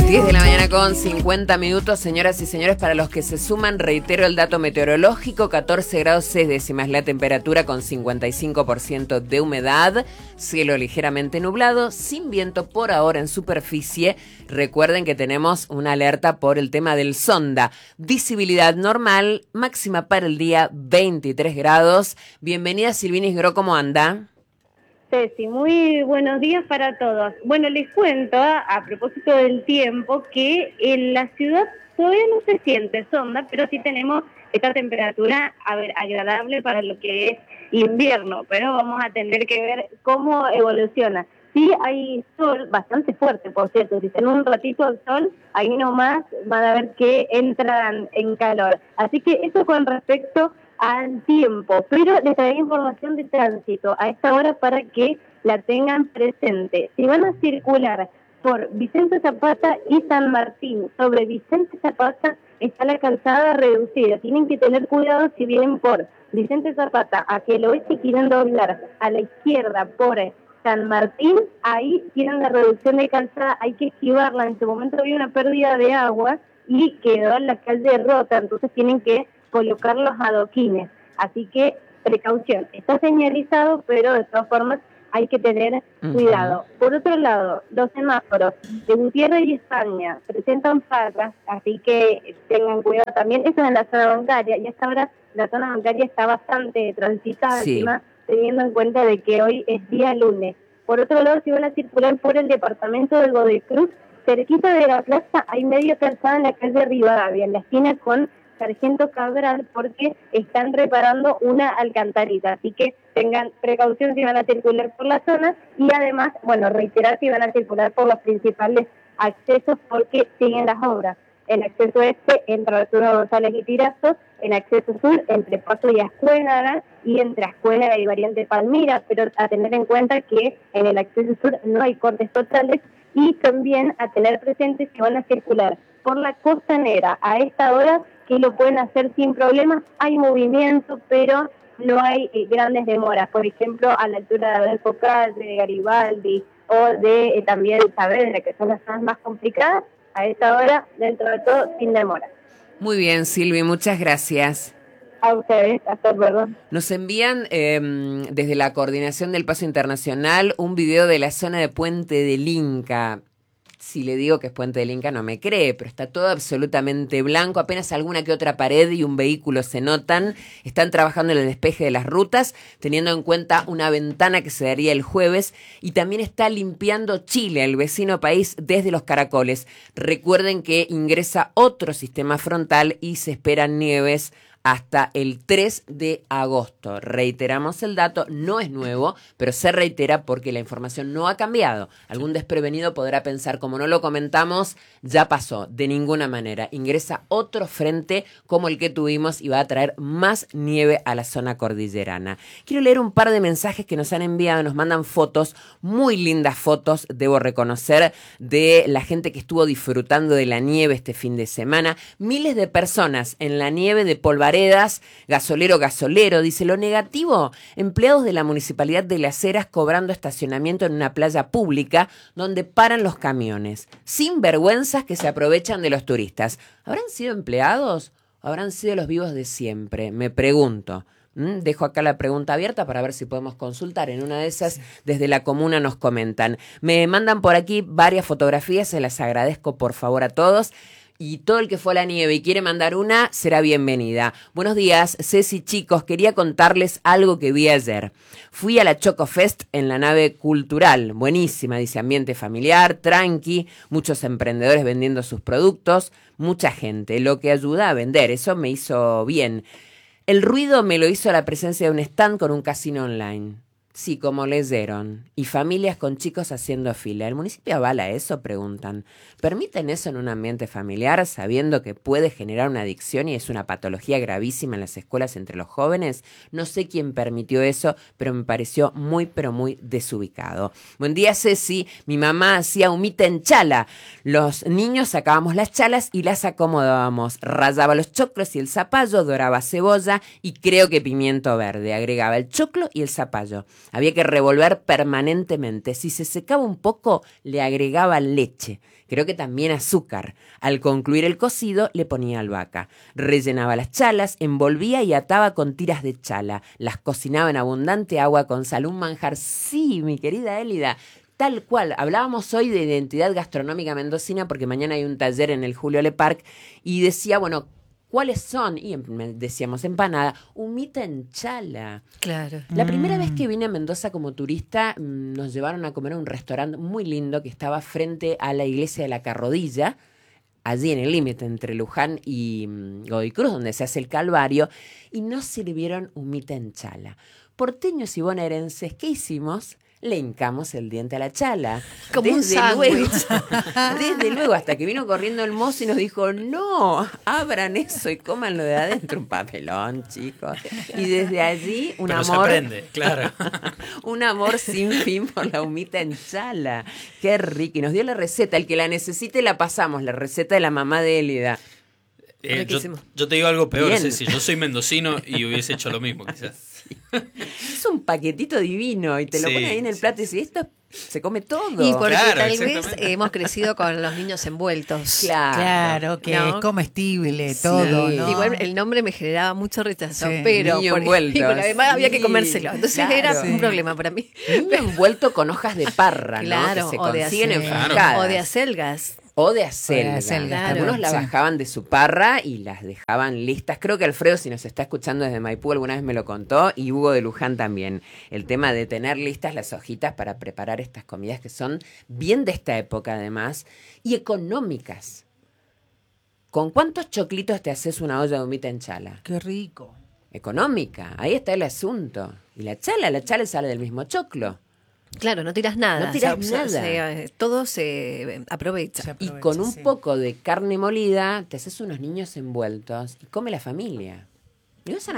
10 de la mañana con 50 minutos, señoras y señores, para los que se suman, reitero el dato meteorológico, 14 grados 6 décimas la temperatura con 55% de humedad, cielo ligeramente nublado, sin viento por ahora en superficie. Recuerden que tenemos una alerta por el tema del sonda, visibilidad normal, máxima para el día 23 grados. Bienvenida Silvinis Gro, ¿cómo anda? Ceci, muy buenos días para todos. Bueno, les cuento a propósito del tiempo que en la ciudad todavía no se siente sonda, pero sí tenemos esta temperatura agradable para lo que es invierno, pero vamos a tener que ver cómo evoluciona. Sí hay sol bastante fuerte, por cierto, si tienen un ratito el sol, ahí nomás van a ver que entran en calor. Así que eso con respecto al tiempo, pero les traigo información de tránsito a esta hora para que la tengan presente. Si van a circular por Vicente Zapata y San Martín, sobre Vicente Zapata está la calzada reducida. Tienen que tener cuidado si vienen por Vicente Zapata hacia el oeste y quieren doblar a la izquierda por San Martín, ahí tienen la reducción de calzada, hay que esquivarla. En este momento había una pérdida de agua y quedó en la calle rota, entonces tienen que colocar los adoquines, así que precaución, está señalizado, pero de todas formas hay que tener cuidado. Por otro lado, los semáforos de Gutiérrez y España presentan fallas, así que tengan cuidado también, eso es en la zona bancaria, y hasta ahora la zona bancaria está bastante transitada, sí, encima, teniendo en cuenta de que hoy es día lunes. Por otro lado, si van a circular por el departamento del Godoy Cruz, cerquita de la plaza hay medio calzada en la calle Rivadavia, en la esquina con Sargento Cabral, porque están reparando una alcantarilla, así que tengan precaución si van a circular por la zona y además, bueno, reiterar si van a circular por los principales accesos porque siguen las obras. El acceso este entre Arturo González y Tirazo, el acceso sur entre Paso y Ascuénaga y entre Ascuénaga y Variante Palmira, pero a tener en cuenta que en el acceso sur no hay cortes totales y también a tener presente si van a circular por la costanera a esta hora que lo pueden hacer sin problemas, hay movimiento, pero no hay grandes demoras, por ejemplo, a la altura de Adolfo Calle, de Garibaldi o de también Saavedra, que son las zonas más complicadas, a esta hora, dentro de todo, sin demora. Muy bien, Silvi, muchas gracias. A ustedes, hasta luego. Nos envían desde la Coordinación del Paso Internacional un video de la zona de Puente del Inca. Si le digo que es Puente del Inca no me cree, pero está todo absolutamente blanco, apenas alguna que otra pared y un vehículo se notan. Están trabajando en el despeje de las rutas, teniendo en cuenta una ventana que se daría el jueves, y también está limpiando Chile, el vecino país, desde los Caracoles. Recuerden que ingresa otro sistema frontal y se esperan nieves hasta el 3 de agosto. Reiteramos el dato, no es nuevo, pero se reitera porque la información no ha cambiado. Algún desprevenido podrá pensar, como no lo comentamos, ya pasó. De ninguna manera. Ingresa otro frente como el que tuvimos y va a traer más nieve a la zona cordillerana. Quiero leer un par de mensajes que nos han enviado, nos mandan fotos, muy lindas fotos, debo reconocer, de la gente que estuvo disfrutando de la nieve este fin de semana. Miles de personas en la nieve de Polvareda. Gasolero, dice, lo negativo, empleados de la Municipalidad de Las Heras cobrando estacionamiento en una playa pública donde paran los camiones, sin vergüenzas que se aprovechan de los turistas. ¿Habrán sido empleados o habrán sido los vivos de siempre? Me pregunto. Dejo acá la pregunta abierta para ver si podemos consultar. En una de esas, desde la comuna nos comentan. Me mandan por aquí varias fotografías, se las agradezco por favor a todos. Y todo el que fue a la nieve y quiere mandar una, será bienvenida. Buenos días, Ceci, chicos. Quería contarles algo que vi ayer. Fui a la Choco Fest en la nave cultural. Buenísima, dice, ambiente familiar, tranqui, muchos emprendedores vendiendo sus productos, mucha gente, lo que ayuda a vender. Eso me hizo bien. El ruido me lo hizo la presencia de un stand con un casino online. Sí, como leyeron. Y familias con chicos haciendo fila. ¿El municipio avala eso?, preguntan. ¿Permiten eso en un ambiente familiar sabiendo que puede generar una adicción y es una patología gravísima en las escuelas entre los jóvenes? No sé quién permitió eso, pero me pareció muy, pero muy desubicado. Buen día, Ceci. Mi mamá hacía humita en chala. Los niños sacábamos las chalas y las acomodábamos. Rallaba los choclos y el zapallo, doraba cebolla y creo que pimiento verde. Agregaba el choclo y el zapallo. Había que revolver permanentemente. Si se secaba un poco, le agregaba leche. Creo que también azúcar. Al concluir el cocido, le ponía albahaca. Rellenaba las chalas, envolvía y ataba con tiras de chala. Las cocinaba en abundante agua con sal. Un manjar, sí, mi querida Élida. Tal cual. Hablábamos hoy de identidad gastronómica mendocina porque mañana hay un taller en el Julio Le Parc y decía, bueno, ¿cuáles son? Y decíamos empanada, humita en chala. Claro. La primera vez que vine a Mendoza como turista, nos llevaron a comer a un restaurante muy lindo que estaba frente a la iglesia de la Carrodilla, allí en el límite entre Luján y Godoy Cruz, donde se hace el Calvario, y nos sirvieron humita en chala. Porteños y bonaerenses, ¿qué hicimos? Le hincamos el diente a la chala. Como un sándwich. Desde luego, hasta que vino corriendo el mozo y nos dijo, no, abran eso y cómanlo de adentro. Un papelón, chicos. Y desde allí, un Pero amor. se aprende, claro. Un amor sin fin por la humita en chala. Qué rico. Y nos dio la receta. El que la necesite la pasamos. La receta de la mamá de Élida. Yo te digo algo peor, Bien. Ceci. Yo soy mendocino y hubiese hecho lo mismo, quizás. Es un paquetito divino y te lo Sí, pones ahí en el plato y dices, esto se come todo. Y porque Claro, tal vez exactamente. hemos crecido con los niños envueltos. Claro, que ¿no? es comestible todo, ¿no? Igual el nombre me generaba mucho rechazo, Sí. pero Niño envuelto. y porque además había que Sí, comérselo. Entonces claro. era Sí. un problema para mí. Niño envuelto con hojas de parra, Claro, ¿no? Que se o de consiguen en acelga. fajadas. O de acelgas. O de acelga. acelga, claro. Algunos la Sí. bajaban de su parra y las dejaban listas. Creo que Alfredo, si nos está escuchando desde Maipú, alguna vez me lo contó, y Hugo de Luján también. El tema de tener listas las hojitas para preparar estas comidas que son bien de esta época además y económicas. ¿Con cuántos choclitos te haces una olla de humita en chala? Qué rico. Económica, ahí está el asunto. Y la chala sale del mismo choclo. Claro, no tiras nada. No tiras nada. Todo se aprovecha. Se Y aprovecha, con un sí. poco de carne molida te haces unos niños envueltos y come la familia. Y no es